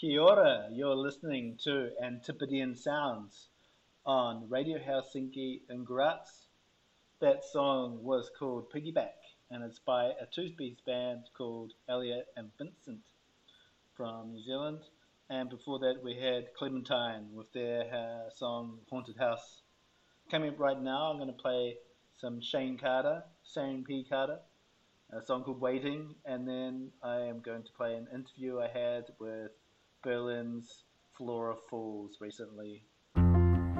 Kia ora, you're listening to Antipodean Sounds on Radio Helsinki in Graz. That song was called Piggyback and it's by a two-piece band called Elliot and Vincent from New Zealand. And before that we had Clementine with their song Haunted House. Coming up right now I'm going to play some Shane P. Carter, a song called Waiting, and then I am going to play an interview I had with Berlin's Flora Falls recently.